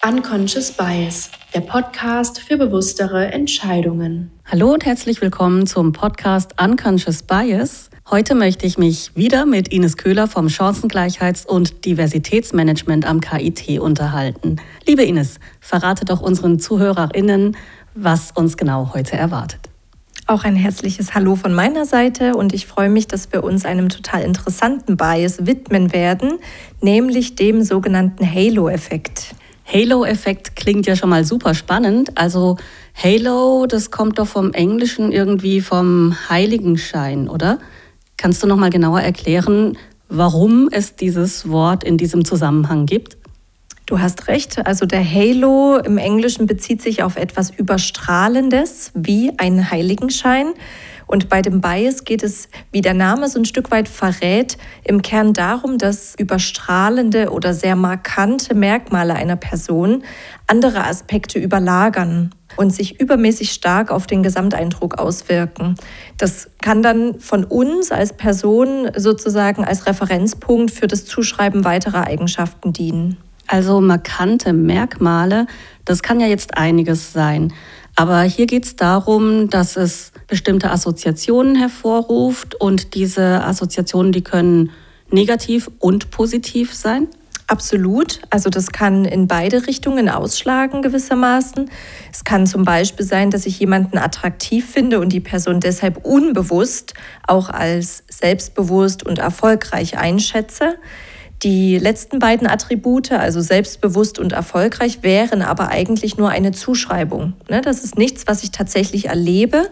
Unconscious Bias, der Podcast für bewusstere Entscheidungen. Hallo und herzlich willkommen zum Podcast Unconscious Bias. Heute möchte ich mich wieder mit Ines Köhler vom Chancengleichheits- und Diversitätsmanagement am KIT unterhalten. Liebe Ines, verrate doch unseren ZuhörerInnen, was uns genau heute erwartet. Auch ein herzliches Hallo von meiner Seite und ich freue mich, dass wir uns einem total interessanten Bias widmen werden, nämlich dem sogenannten Halo-Effekt. Halo-Effekt klingt ja schon mal super spannend. Also Halo, das kommt doch vom Englischen irgendwie vom Heiligenschein, oder? Kannst du noch mal genauer erklären, warum es dieses Wort in diesem Zusammenhang gibt? Du hast recht, also der Halo im Englischen bezieht sich auf etwas Überstrahlendes wie ein Heiligenschein. Und bei dem Bias geht es, wie der Name so ein Stück weit verrät, im Kern darum, dass überstrahlende oder sehr markante Merkmale einer Person andere Aspekte überlagern und sich übermäßig stark auf den Gesamteindruck auswirken. Das kann dann von uns als Person sozusagen als Referenzpunkt für das Zuschreiben weiterer Eigenschaften dienen. Also markante Merkmale, das kann ja jetzt einiges sein. Aber hier geht es darum, dass es bestimmte Assoziationen hervorruft und diese Assoziationen, die können negativ und positiv sein? Absolut. Also das kann in beide Richtungen ausschlagen gewissermaßen. Es kann zum Beispiel sein, dass ich jemanden attraktiv finde und die Person deshalb unbewusst auch als selbstbewusst und erfolgreich einschätze. Die letzten beiden Attribute, also selbstbewusst und erfolgreich, wären aber eigentlich nur eine Zuschreibung. Das ist nichts, was ich tatsächlich erlebe.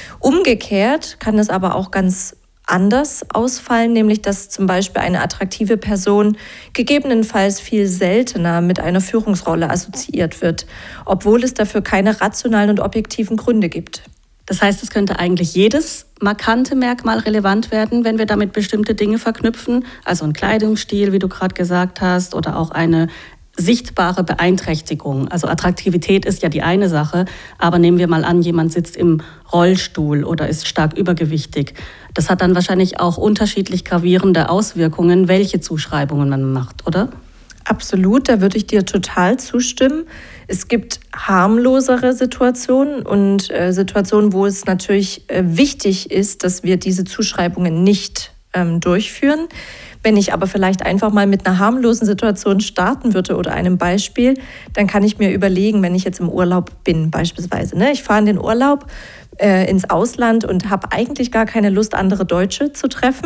Umgekehrt kann es aber auch ganz anders ausfallen, nämlich dass zum Beispiel eine attraktive Person gegebenenfalls viel seltener mit einer Führungsrolle assoziiert wird, obwohl es dafür keine rationalen und objektiven Gründe gibt. Das heißt, es könnte eigentlich jedes markante Merkmal relevant werden, wenn wir damit bestimmte Dinge verknüpfen, also ein Kleidungsstil, wie du gerade gesagt hast, oder auch eine sichtbare Beeinträchtigung. Also Attraktivität ist ja die eine Sache, aber nehmen wir mal an, jemand sitzt im Rollstuhl oder ist stark übergewichtig. Das hat dann wahrscheinlich auch unterschiedlich gravierende Auswirkungen, welche Zuschreibungen man macht, oder? Absolut, da würde ich dir total zustimmen. Es gibt harmlosere Situationen und Situationen, wo es natürlich wichtig ist, dass wir diese Zuschreibungen nicht durchführen. Wenn ich aber vielleicht einfach mal mit einer harmlosen Situation starten würde oder einem Beispiel, dann kann ich mir überlegen, wenn ich jetzt im Urlaub bin beispielsweise. Ich fahre in den Urlaub ins Ausland und habe eigentlich gar keine Lust, andere Deutsche zu treffen.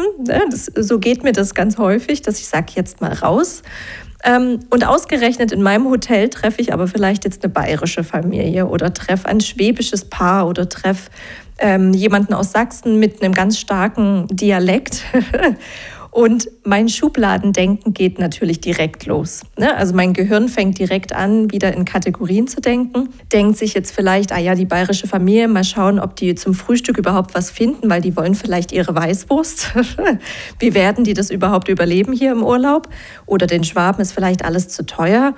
So geht mir das ganz häufig, dass ich sage, jetzt mal raus. Und ausgerechnet in meinem Hotel treffe ich aber vielleicht jetzt eine bayerische Familie oder treffe ein schwäbisches Paar oder treffe jemanden aus Sachsen mit einem ganz starken Dialekt. Und mein Schubladendenken geht natürlich direkt los. Also mein Gehirn fängt direkt an, wieder in Kategorien zu denken. Denkt sich jetzt vielleicht, die bayerische Familie, mal schauen, ob die zum Frühstück überhaupt was finden, weil die wollen vielleicht ihre Weißwurst. Wie werden die das überhaupt überleben hier im Urlaub? Oder den Schwaben ist vielleicht alles zu teuer.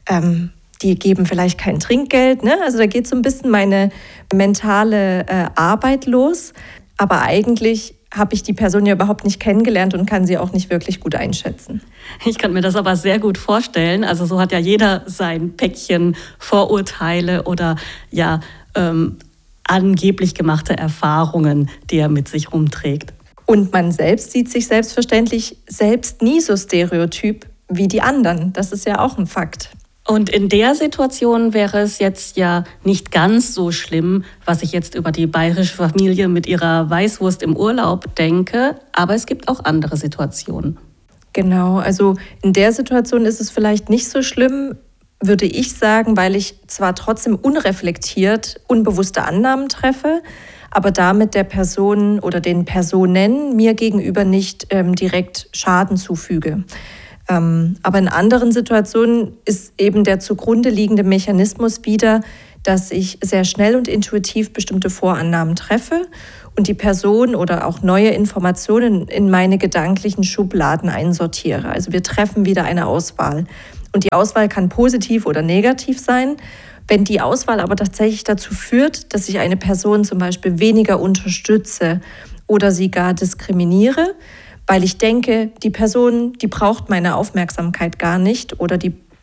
Die geben vielleicht kein Trinkgeld. Also da geht so ein bisschen meine mentale Arbeit los. Aber eigentlich habe ich die Person ja überhaupt nicht kennengelernt und kann sie auch nicht wirklich gut einschätzen. Ich kann mir das aber sehr gut vorstellen. Also so hat ja jeder sein Päckchen Vorurteile oder angeblich gemachte Erfahrungen, die er mit sich rumträgt. Und man selbst sieht sich selbstverständlich selbst nie so stereotyp wie die anderen. Das ist ja auch ein Fakt. Und in der Situation wäre es jetzt ja nicht ganz so schlimm, was ich jetzt über die bayerische Familie mit ihrer Weißwurst im Urlaub denke. Aber es gibt auch andere Situationen. Genau, also in der Situation ist es vielleicht nicht so schlimm, würde ich sagen, weil ich zwar trotzdem unreflektiert unbewusste Annahmen treffe, aber damit der Person oder den Personen mir gegenüber nicht direkt Schaden zufüge. Aber in anderen Situationen ist eben der zugrunde liegende Mechanismus wieder, dass ich sehr schnell und intuitiv bestimmte Vorannahmen treffe und die Person oder auch neue Informationen in meine gedanklichen Schubladen einsortiere. Also wir treffen wieder eine Auswahl. Und die Auswahl kann positiv oder negativ sein. Wenn die Auswahl aber tatsächlich dazu führt, dass ich eine Person zum Beispiel weniger unterstütze oder sie gar diskriminiere, weil ich denke, die Person, die braucht meine Aufmerksamkeit gar nicht oder die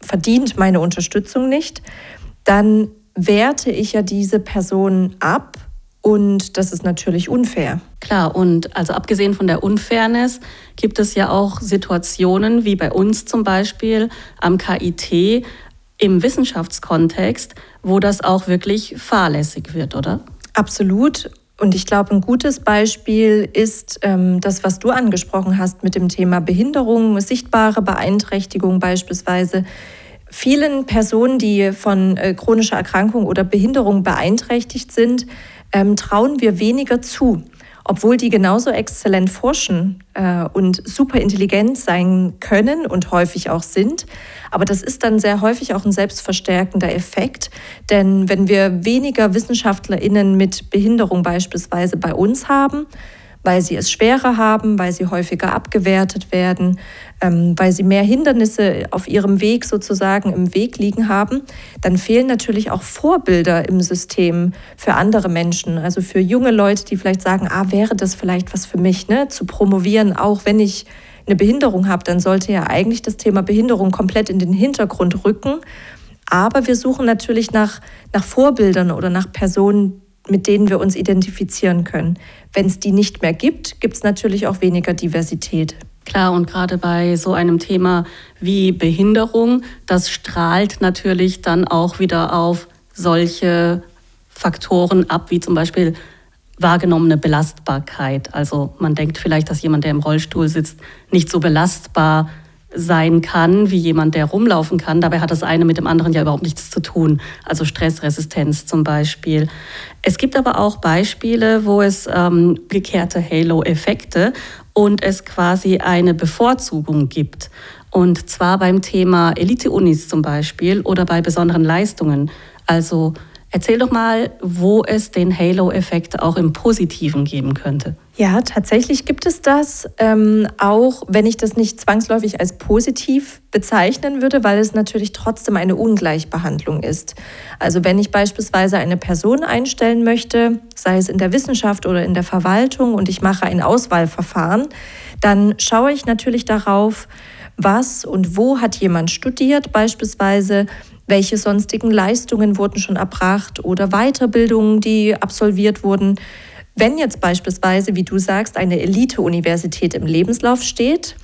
verdient meine Unterstützung nicht, dann werte ich ja diese Person ab und das ist natürlich unfair. Klar, und also abgesehen von der Unfairness gibt es ja auch Situationen wie bei uns zum Beispiel am KIT im Wissenschaftskontext, wo das auch wirklich fahrlässig wird, oder? Absolut. Und ich glaube, ein gutes Beispiel ist das, was du angesprochen hast mit dem Thema Behinderung, sichtbare Beeinträchtigung beispielsweise. Vielen Personen, die von chronischer Erkrankung oder Behinderung beeinträchtigt sind, trauen wir weniger zu, obwohl die genauso exzellent forschen und super intelligent sein können und häufig auch sind. Aber das ist dann sehr häufig auch ein selbstverstärkender Effekt, denn wenn wir weniger WissenschaftlerInnen mit Behinderung beispielsweise bei uns haben, weil sie es schwerer haben, weil sie häufiger abgewertet werden, weil sie mehr Hindernisse auf ihrem Weg sozusagen im Weg liegen haben, dann fehlen natürlich auch Vorbilder im System für andere Menschen, also für junge Leute, die vielleicht sagen, wäre das vielleicht was für mich, ne, zu promovieren, auch wenn ich eine Behinderung habe, dann sollte ja eigentlich das Thema Behinderung komplett in den Hintergrund rücken. Aber wir suchen natürlich nach Vorbildern oder nach Personen, mit denen wir uns identifizieren können. Wenn es die nicht mehr gibt, gibt es natürlich auch weniger Diversität. Klar, und gerade bei so einem Thema wie Behinderung, das strahlt natürlich dann auch wieder auf solche Faktoren ab, wie zum Beispiel wahrgenommene Belastbarkeit. Also man denkt vielleicht, dass jemand, der im Rollstuhl sitzt, nicht so belastbar sein kann wie jemand, der rumlaufen kann. Dabei hat das eine mit dem anderen ja überhaupt nichts zu tun. Also Stressresistenz zum Beispiel. Es gibt aber auch Beispiele, wo es gekehrte Halo-Effekte und es quasi eine Bevorzugung gibt. Und zwar beim Thema Elite-Unis zum Beispiel oder bei besonderen Leistungen. Also erzähl doch mal, wo es den Halo-Effekt auch im Positiven geben könnte. Ja, tatsächlich gibt es das, auch wenn ich das nicht zwangsläufig als positiv bezeichnen würde, weil es natürlich trotzdem eine Ungleichbehandlung ist. Also wenn ich beispielsweise eine Person einstellen möchte, sei es in der Wissenschaft oder in der Verwaltung und ich mache ein Auswahlverfahren, dann schaue ich natürlich darauf, was und wo hat jemand studiert beispielsweise, welche sonstigen Leistungen wurden schon erbracht oder Weiterbildungen, die absolviert wurden. Wenn jetzt beispielsweise, wie du sagst, eine Elite-Universität im Lebenslauf steht,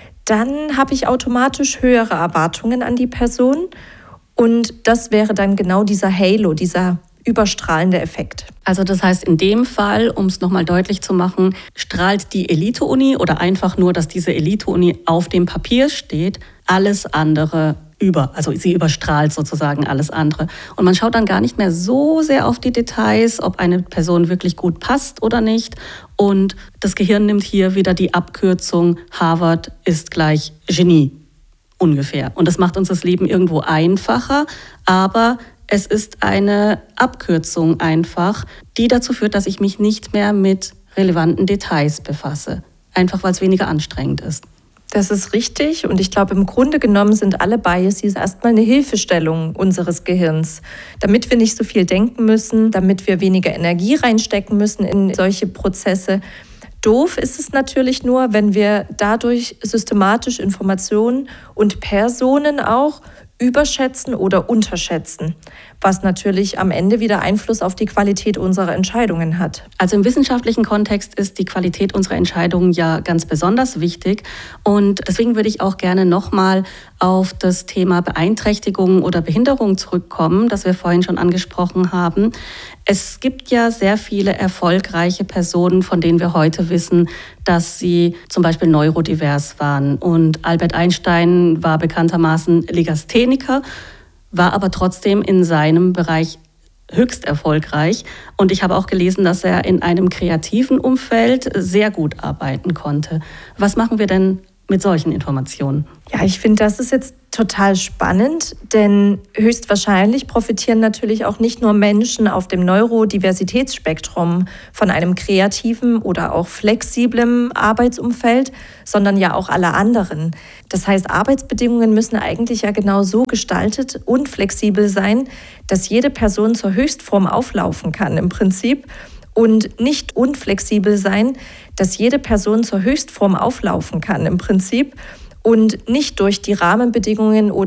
dann habe ich automatisch höhere Erwartungen an die Person und das wäre dann genau dieser Halo, dieser überstrahlende Effekt. Also das heißt in dem Fall, um es nochmal deutlich zu machen, strahlt die Elite-Uni oder einfach nur, dass diese Elite-Uni auf dem Papier steht, alles andere über. Also sie überstrahlt sozusagen alles andere. Und man schaut dann gar nicht mehr so sehr auf die Details, ob eine Person wirklich gut passt oder nicht. Und das Gehirn nimmt hier wieder die Abkürzung Harvard ist gleich Genie ungefähr. Und das macht uns das Leben irgendwo einfacher, aber es ist eine Abkürzung einfach, die dazu führt, dass ich mich nicht mehr mit relevanten Details befasse. Einfach weil es weniger anstrengend ist. Das ist richtig und ich glaube, im Grunde genommen sind alle Biases erstmal eine Hilfestellung unseres Gehirns, damit wir nicht so viel denken müssen, damit wir weniger Energie reinstecken müssen in solche Prozesse. Doof ist es natürlich nur, wenn wir dadurch systematisch Informationen und Personen auch überschätzen oder unterschätzen, was natürlich am Ende wieder Einfluss auf die Qualität unserer Entscheidungen hat. Also im wissenschaftlichen Kontext ist die Qualität unserer Entscheidungen ja ganz besonders wichtig und deswegen würde ich auch gerne nochmal auf das Thema Beeinträchtigung oder Behinderung zurückkommen, das wir vorhin schon angesprochen haben. Es gibt ja sehr viele erfolgreiche Personen, von denen wir heute wissen, dass sie zum Beispiel neurodivers waren. Und Albert Einstein war bekanntermaßen Legastheniker, war aber trotzdem in seinem Bereich höchst erfolgreich. Und ich habe auch gelesen, dass er in einem kreativen Umfeld sehr gut arbeiten konnte. Was machen wir denn mit solchen Informationen? Ja, ich finde, das ist jetzt total spannend, denn höchstwahrscheinlich profitieren natürlich auch nicht nur Menschen auf dem Neurodiversitätsspektrum von einem kreativen oder auch flexiblen Arbeitsumfeld, sondern ja auch alle anderen. Das heißt, Arbeitsbedingungen müssen eigentlich ja genau so gestaltet und flexibel sein, dass jede Person zur Höchstform auflaufen kann im Prinzip. Und nicht unflexibel sein, dass jede Person zur Höchstform auflaufen kann im Prinzip und nicht durch die Rahmenbedingungen oder